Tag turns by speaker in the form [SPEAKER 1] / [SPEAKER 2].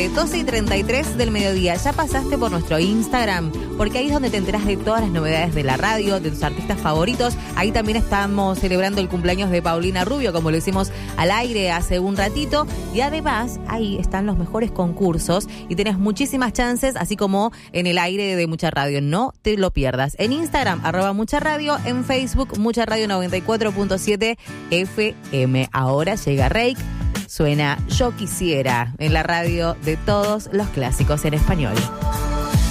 [SPEAKER 1] 12:33 del mediodía. ¿Ya pasaste por nuestro Instagram? Porque ahí es donde te enterás de todas las novedades de la radio, de tus artistas favoritos. Ahí también estamos celebrando el cumpleaños de Paulina Rubio, como lo hicimos al aire hace un ratito. Y además, ahí están los mejores concursos y tenés muchísimas chances, así como en el aire de Mucha Radio. No te lo pierdas. En Instagram, @Mucha Radio. En Facebook, Mucha Radio 94.7 FM. Ahora llega Reik. Suena Yo Quisiera en la radio de todos los clásicos en español.